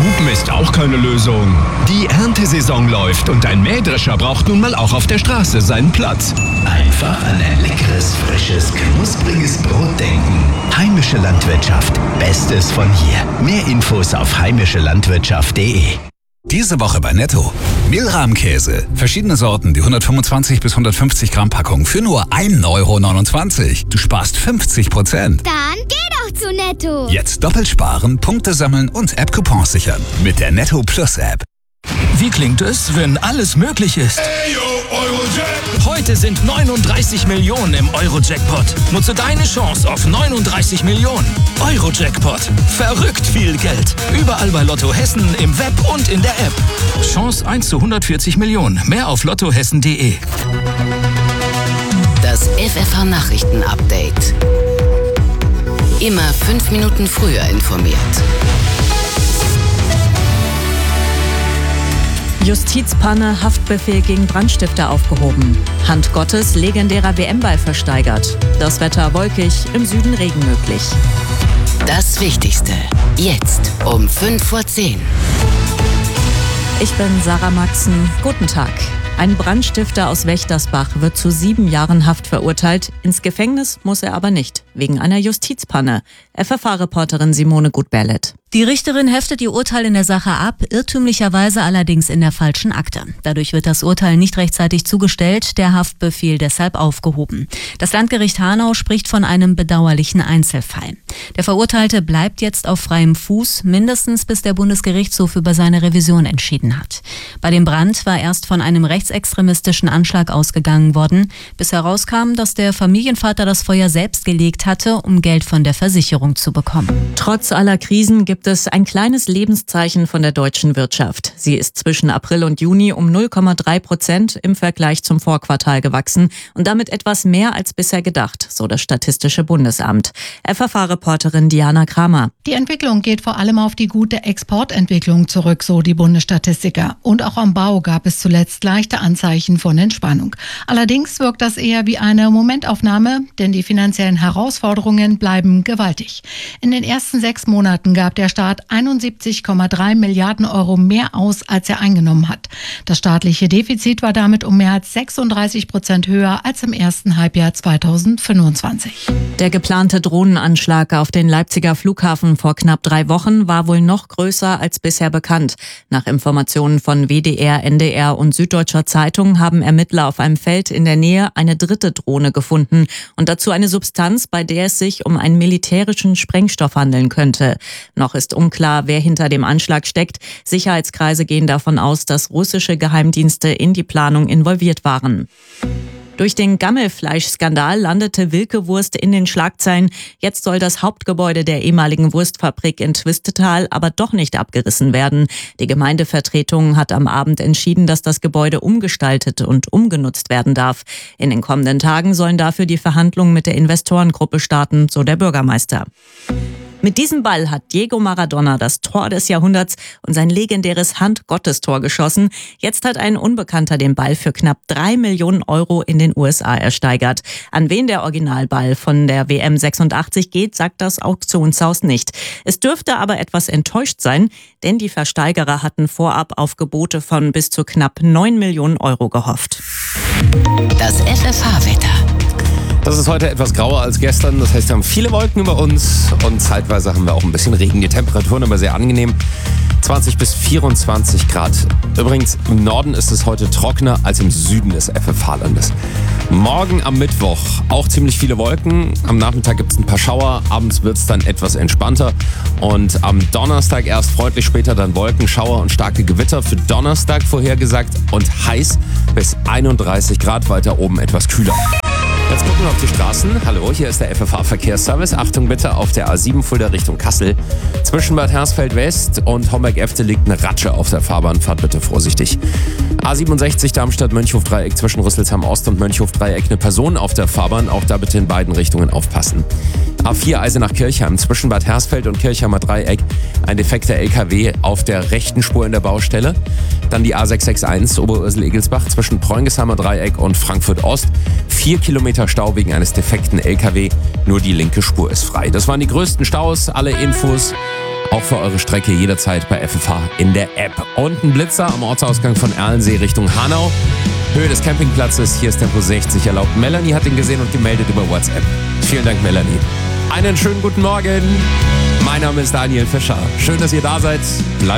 Hupen ist auch keine Lösung. Die Erntesaison läuft und ein Mähdrescher braucht nun mal auch auf der Straße seinen Platz. Einfach an ein leckeres, frisches, knuspriges Brot denken. Heimische Landwirtschaft. Bestes von hier. Mehr Infos auf heimischelandwirtschaft.de. Diese Woche bei Netto. Mehlrahmkäse. Verschiedene Sorten, die 125 bis 150 Gramm Packung für nur 1,29 €. Du sparst 50%. Dann geh doch zu Netto. Jetzt doppelt sparen, Punkte sammeln und App-Coupons sichern. Mit der Netto Plus App. Wie klingt es, wenn alles möglich ist? Heute sind 39 Millionen im Euro-Jackpot. Nutze deine Chance auf 39 Millionen. Euro-Jackpot. Verrückt viel Geld. Überall bei Lotto Hessen, im Web und in der App. Chance 1 zu 140 Millionen. Mehr auf lottohessen.de. Das FFH-Nachrichten-Update. Immer 5 Minuten früher informiert. Justizpanne, Haftbefehl gegen Brandstifter aufgehoben. Hand Gottes, legendärer WM-Ball versteigert. Das Wetter wolkig, im Süden Regen möglich. Das Wichtigste. Jetzt um 5:10 Uhr. Ich bin Sarah Maxen. Guten Tag. Ein Brandstifter aus Wächtersbach wird zu 7 Jahren Haft verurteilt. Ins Gefängnis muss er aber nicht, wegen einer Justizpanne. FFH-Reporterin Simone Gutberlet. Die Richterin heftet ihr Urteil in der Sache ab, irrtümlicherweise allerdings in der falschen Akte. Dadurch wird das Urteil nicht rechtzeitig zugestellt, der Haftbefehl deshalb aufgehoben. Das Landgericht Hanau spricht von einem bedauerlichen Einzelfall. Der Verurteilte bleibt jetzt auf freiem Fuß, mindestens bis der Bundesgerichtshof über seine Revision entschieden hat. Bei dem Brand war erst von einem rechtsextremistischen Anschlag ausgegangen worden, bis herauskam, dass der Familienvater das Feuer selbst gelegt hatte, um Geld von der Versicherung zu bekommen. Trotz aller Krisen gibt es ein kleines Lebenszeichen von der deutschen Wirtschaft. Sie ist zwischen April und Juni um 0,3% im Vergleich zum Vorquartal gewachsen und damit etwas mehr als bisher gedacht, so das Statistische Bundesamt. FFH-Reporterin Diana Kramer. Die Entwicklung geht vor allem auf die gute Exportentwicklung zurück, so die Bundesstatistiker. Und auch am Bau gab es zuletzt leichte Anzeichen von Entspannung. Allerdings wirkt das eher wie eine Momentaufnahme, denn die finanziellen Herausforderungen bleiben gewaltig. In den ersten 6 Monaten gab der Staat 71,3 Milliarden Euro mehr aus, als er eingenommen hat. Das staatliche Defizit war damit um mehr als 36% höher als im ersten Halbjahr 2025. Der geplante Drohnenanschlag auf den Leipziger Flughafen vor knapp 3 Wochen war wohl noch größer als bisher bekannt. Nach Informationen von WDR, NDR und Süddeutscher Zeitung haben Ermittler auf einem Feld in der Nähe eine dritte Drohne gefunden und dazu eine Substanz, bei der es sich um einen militärischen Sprengstoff handeln könnte. Noch ist unklar, wer hinter dem Anschlag steckt. Sicherheitskreise gehen davon aus, dass russische Geheimdienste in die Planung involviert waren. Durch den Gammelfleischskandal landete Wilke Wurst in den Schlagzeilen. Jetzt soll das Hauptgebäude der ehemaligen Wurstfabrik in Twistetal aber doch nicht abgerissen werden. Die Gemeindevertretung hat am Abend entschieden, dass das Gebäude umgestaltet und umgenutzt werden darf. In den kommenden Tagen sollen dafür die Verhandlungen mit der Investorengruppe starten, so der Bürgermeister. Mit diesem Ball hat Diego Maradona das Tor des Jahrhunderts und sein legendäres Hand-Gottes-Tor geschossen. Jetzt hat ein Unbekannter den Ball für knapp 3 Millionen Euro in den USA ersteigert. An wen der Originalball von der WM 86 geht, sagt das Auktionshaus nicht. Es dürfte aber etwas enttäuscht sein, denn die Versteigerer hatten vorab auf Gebote von bis zu knapp 9 Millionen Euro gehofft. Das FFH-Wetter. Das ist heute etwas grauer als gestern. Das heißt, wir haben viele Wolken über uns und zeitweise haben wir auch ein bisschen Regen. Die Temperaturen aber sehr angenehm. 20 bis 24 Grad. Übrigens, im Norden ist es heute trockener als im Süden des FFH-Landes. Morgen am Mittwoch auch ziemlich viele Wolken. Am Nachmittag gibt es ein paar Schauer. Abends wird es dann etwas entspannter. Und am Donnerstag erst freundlich, später dann Wolken, Schauer und starke Gewitter. Für Donnerstag vorhergesagt und heiß bis 31 Grad. Weiter oben etwas kühler. Jetzt gucken wir auf die Straßen. Hallo, hier ist der FFH-Verkehrsservice. Achtung bitte auf der A7 Fulda Richtung Kassel. Zwischen Bad Hersfeld West und Homberg-Efte liegt eine Ratsche auf der Fahrbahn. Fahrt bitte vorsichtig. A67 Darmstadt-Mönchhof-Dreieck zwischen Rüsselsheim Ost und Mönchhof-Dreieck. Eine Person auf der Fahrbahn. Auch da bitte in beiden Richtungen aufpassen. A4 Eisenach-Kirchheim zwischen Bad Hersfeld und Kirchheimer Dreieck. Ein defekter LKW auf der rechten Spur in der Baustelle. Dann die A661 Oberursel-Egelsbach zwischen Preungesheimer Dreieck und Frankfurt Ost. 4 Kilometer Stau wegen eines defekten LKW. Nur die linke Spur ist frei. Das waren die größten Staus. Alle Infos Auch für eure Strecke jederzeit bei FFH in der App. Und ein Blitzer am Ortsausgang von Erlensee Richtung Hanau. Höhe des Campingplatzes, hier ist Tempo 60 erlaubt. Melanie hat ihn gesehen und gemeldet über WhatsApp. Vielen Dank, Melanie. Einen schönen guten Morgen. Mein Name ist Daniel Fischer. Schön, dass ihr da seid. Bleibt